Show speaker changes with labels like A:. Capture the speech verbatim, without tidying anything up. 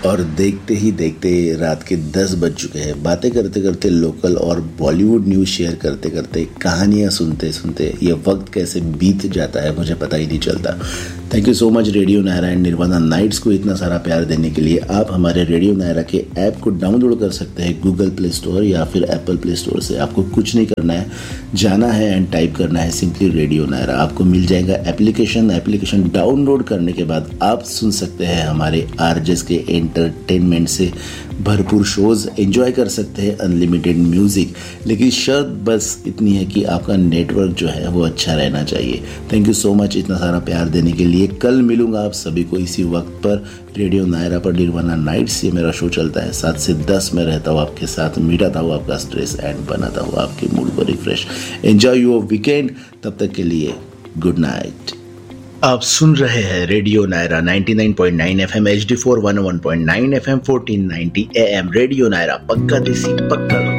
A: और देखते ही देखते रात के दस बज चुके हैं। बातें करते करते, लोकल और बॉलीवुड न्यूज़ शेयर करते करते, कहानियाँ सुनते सुनते ये वक्त कैसे बीत जाता है मुझे पता ही नहीं चलता। Thank you so much radio Naira and nirvana nights को इतना सारा प्यार देने के लिए। आप हमारे रेडियो नायरा के ऐप को डाउनलोड कर सकते हैं गूगल प्ले स्टोर या फिर एप्पल प्ले स्टोर से। आपको कुछ नहीं करना है, जाना है एंड टाइप करना है सिंपली रेडियो नायरा। आपको मिल जाएगा एप्लीकेशन। एप्लीकेशन डाउनलोड करने के बाद आप सुन सकते हैं हमारे आरजेस के एंटरटेनमेंट से भरपूर शोज, एंजॉय कर सकते हैं अनलिमिटेड म्यूजिक। लेकिन शर्त बस इतनी है कि आपका नेटवर्क जो है वो अच्छा रहना चाहिए। थैंक यू सो मच इतना सारा प्यार देने के लिए। कल मिलूंगा आप सभी को इसी वक्त पर रेडियो नायरा पर निर्वाणा नाइट्स। ये मेरा शो चलता है सात से दस में रहता हूँ आपके साथ, मिटाता हूँ आपका स्ट्रेस एंड बनाता हूँ आपके मूड को रिफ्रेश। Enjoy your weekend. तब तक के लिए गुड नाइट। आप सुन रहे हैं रेडियो नायरा निन्यानवे point now FM, H D four one O one point nine FM, fourteen ninety am. Radio Naira, पक्का देसी पक्का।